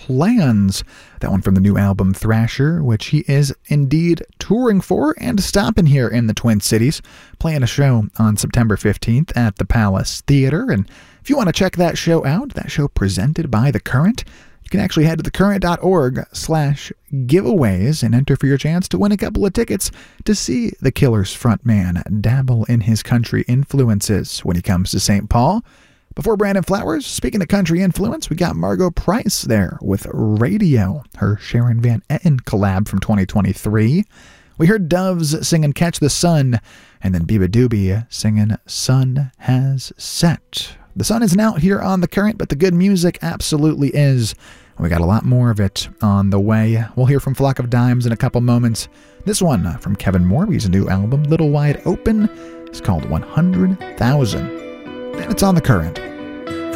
Plans. That one from the new album Thrasher, which he is indeed touring for and stopping here in the Twin Cities, playing a show on September 15th at the Palace Theater. And if you want to check that show out, that show presented by The Current, you can actually head to thecurrent.org/giveaways and enter for your chance to win a couple of tickets to see the Killers frontman dabble in his country influences when he comes to St. Paul. Before Brandon Flowers, speaking of country influence, we got Margo Price there with Radio, her Sharon Van Etten collab from 2023. We heard Doves singing Catch the Sun, and then Biba Doobie singing Sun Has Set. The sun isn't out here on The Current, but the good music absolutely is. We got a lot more of it on the way. We'll hear from Flock of Dimes in a couple moments. This one from Kevin Morby's new album, Little Wide Open, is called 100,000. And it's on The Current.